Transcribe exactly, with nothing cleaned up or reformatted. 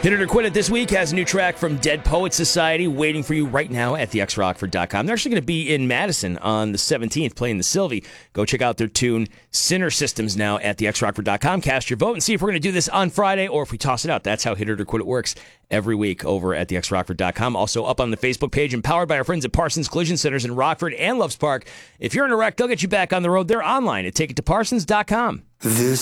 Hit It or Quit It this week has a new track from Dead Poets Society waiting for you right now at the x rockford dot com. They're actually going to be in Madison on the seventeenth playing the Sylvie. Go check out their tune, Sinner Systems, now at the x rockford dot com. Cast your vote and see if we're going to do this on Friday or if we toss it out. That's how Hit It or Quit It works every week over at the x rockford dot com. Also up on the Facebook page, empowered by our friends at Parsons Collision Centers in Rockford and Loves Park. If you're in a wreck, they'll get you back on the road. They're online at take it to parsons dot com. This